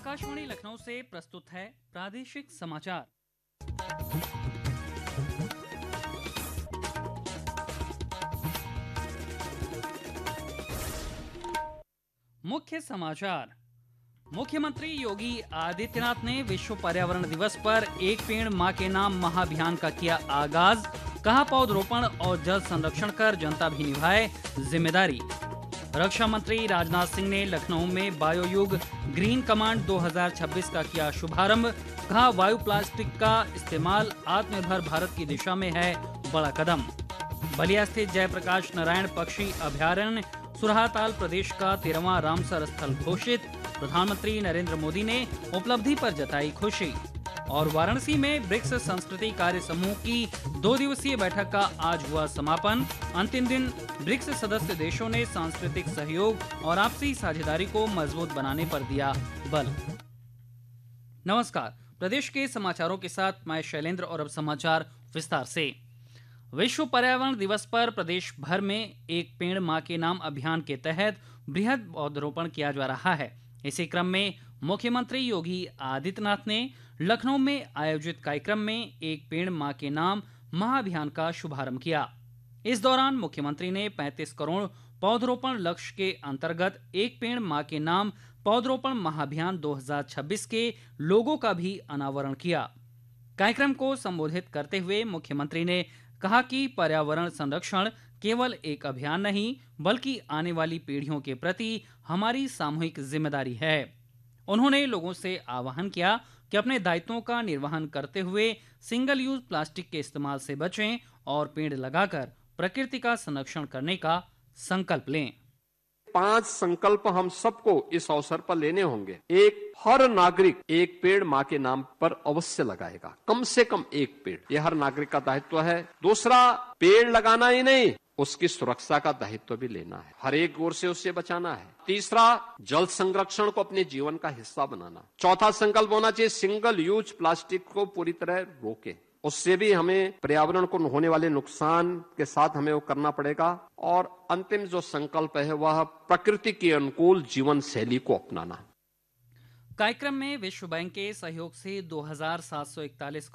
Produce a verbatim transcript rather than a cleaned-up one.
आकाशवाणी लखनऊ से प्रस्तुत है प्रादेशिक समाचार। मुख्य समाचार। मुख्यमंत्री योगी आदित्यनाथ ने विश्व पर्यावरण दिवस पर एक पेड़ मां के नाम महाअभियान का किया आगाज। कहा, पौधरोपण और जल संरक्षण कर जनता भी निभाए जिम्मेदारी। रक्षा मंत्री राजनाथ सिंह ने लखनऊ में बायोयुग ग्रीन कमांड दो हज़ार छब्बीस का किया शुभारंभ। कहा, वायु प्लास्टिक का इस्तेमाल आत्मनिर्भर भारत की दिशा में है बड़ा कदम। बलिया स्थित जयप्रकाश नारायण पक्षी अभयारण्य सुरहाताल प्रदेश का तेरहवां रामसर स्थल घोषित। प्रधानमंत्री नरेंद्र मोदी ने उपलब्धि पर जताई खुशी। और वाराणसी में ब्रिक्स संस्कृति कार्य समूह की दो दिवसीय बैठक का आज हुआ समापन। अंतिम दिन ब्रिक्स सदस्य देशों ने सांस्कृतिक सहयोग और आपसी साझेदारी को मजबूत बनाने पर दिया बल। नमस्कार, प्रदेश के समाचारों के साथ मैं शैलेंद्र और अब समाचार विस्तार से। विश्व पर्यावरण दिवस पर प्रदेश भर में एक पेड़ मां के नाम अभियान के तहत बृहद पौधरोपण किया जा रहा है। इसी क्रम में मुख्यमंत्री योगी आदित्यनाथ ने लखनऊ में आयोजित कार्यक्रम में एक पेड़ मां के नाम महाअभियान का शुभारंभ किया। इस दौरान मुख्यमंत्री ने पैंतीस करोड़ पौधरोपण लक्ष्य के अंतर्गत एक पेड़ मां के नाम पौधरोपण महाअभियान दो हज़ार छब्बीस के लोगो का भी अनावरण किया। कार्यक्रम को संबोधित करते हुए मुख्यमंत्री ने कहा कि पर्यावरण संरक्षण केवल एक अभियान नहीं, बल्कि आने वाली पीढ़ियों के प्रति हमारी सामूहिक जिम्मेदारी है। उन्होंने लोगों से आह्वान किया कि अपने दायित्वों का निर्वहन करते हुए सिंगल यूज प्लास्टिक के इस्तेमाल से बचें और पेड़ लगाकर प्रकृति का संरक्षण करने का संकल्प लें। पांच संकल्प हम सबको इस अवसर पर लेने होंगे। एक, हर नागरिक एक पेड़ मां के नाम पर अवश्य लगाएगा, कम से कम एक पेड़, यह हर नागरिक का दायित्व है। दूसरा, पेड़ लगाना ही नहीं, उसकी सुरक्षा का दायित्व भी लेना है, हर एक ओर से उसे बचाना है। तीसरा, जल संरक्षण को अपने जीवन का हिस्सा बनाना। चौथा संकल्प होना चाहिए, सिंगल यूज प्लास्टिक को पूरी तरह रोके, उससे भी हमें पर्यावरण को होने वाले नुकसान के साथ हमें वो करना पड़ेगा। और अंतिम जो संकल्प है वह प्रकृति के अनुकूल जीवन शैली को अपनाना। कार्यक्रम में विश्व बैंक के सहयोग से दो हज़ार सात सौ इकतालीस